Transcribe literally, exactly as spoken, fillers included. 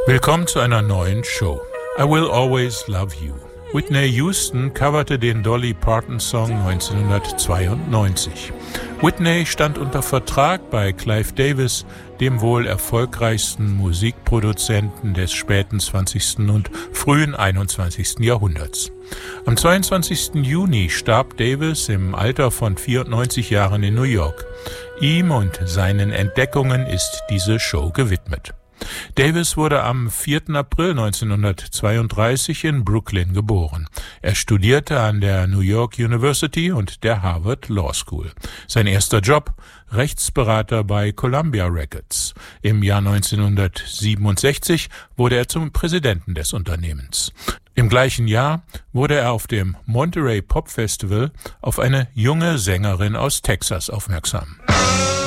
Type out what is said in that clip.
Willkommen zu einer neuen Show. I Will Always Love You. Whitney Houston coverte den Dolly Parton-Song neunzehnhundertzweiundneunzig. Whitney stand unter Vertrag bei Clive Davis, dem wohl erfolgreichsten Musikproduzenten des späten zwanzigsten und frühen einundzwanzigsten Jahrhunderts. Am zweiundzwanzigsten Juni starb Davis im Alter von vierundneunzig Jahren in New York. Ihm und seinen Entdeckungen ist diese Show gewidmet. Davis wurde am vierten April neunzehnhundertzweiunddreißig in Brooklyn geboren. Er studierte an der New York University und der Harvard Law School. Sein erster Job: Rechtsberater bei Columbia Records. Im Jahr neunzehnhundertsiebenundsechzig wurde er zum Präsidenten des Unternehmens. Im gleichen Jahr wurde er auf dem Monterey Pop Festival auf eine junge Sängerin aus Texas aufmerksam.